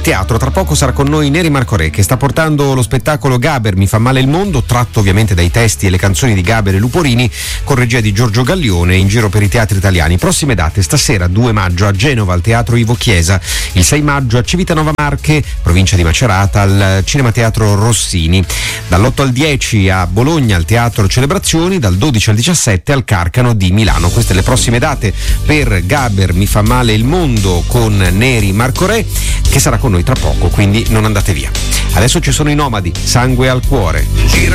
di teatro. Tra poco sarà con noi Neri Marcorè, che sta portando lo spettacolo Gaber mi fa male il mondo, tratto ovviamente dai testi e le canzoni di Gaber e Luporini, con regia di Giorgio Gallione, in giro per i teatri italiani. Prossime date: stasera 2 maggio a Genova al Teatro Ivo Chiesa, il 6 maggio a Civitanova Marche, provincia di Macerata, al Cinema Teatro Rossini, dall'8 al 10 a Bologna al Teatro Celebrazioni, dal 12 al 17 al Carcano di Milano. Queste le prossime date per Gaber mi fa male il mondo con Neri Marcorè, che sarà con noi tra poco, quindi non andate via. Adesso ci sono i Nomadi, Sangue al cuore.